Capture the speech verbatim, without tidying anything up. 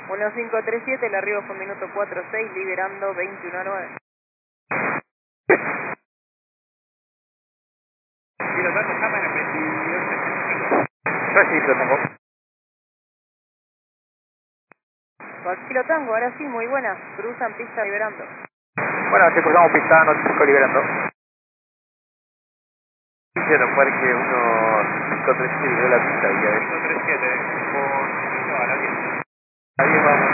uno cinco tres siete, el arribo fue minuto cuatro seis, liberando veintiuno nueve. Pilotando cámara veintidós sesenta y cinco. Registro tengo. Kilo Tango, ahora sí, muy buena. Cruzan pista liberando. Bueno, te cruzamos pista, notifico liberando. Hicieron parque uno cinco tres siete de la pista y a cinco tres siete con a la diez. A diez vamos.